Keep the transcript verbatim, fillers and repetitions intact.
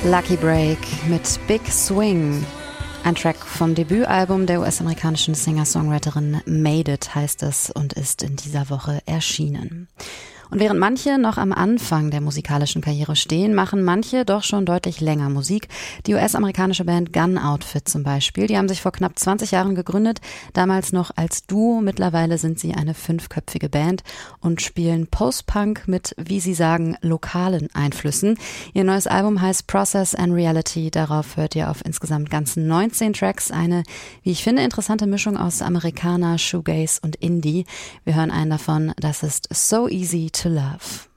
Lucky Break mit Big Swing. Ein Track vom Debütalbum der U S-amerikanischen Singer-Songwriterin Made It heißt es und ist in dieser Woche erschienen. Und während manche noch am Anfang der musikalischen Karriere stehen, machen manche doch schon deutlich länger Musik. Die U S-amerikanische Band Gun Outfit zum Beispiel, die haben sich vor knapp zwanzig Jahren gegründet, damals noch als Duo. Mittlerweile sind sie eine fünfköpfige Band und spielen Post-Punk mit, wie sie sagen, lokalen Einflüssen. Ihr neues Album heißt Process and Reality. Darauf hört ihr auf insgesamt ganzen neunzehn Tracks eine, wie ich finde, interessante Mischung aus Amerikaner, Shoegaze und Indie. Wir hören einen davon, das ist So Easy to Love.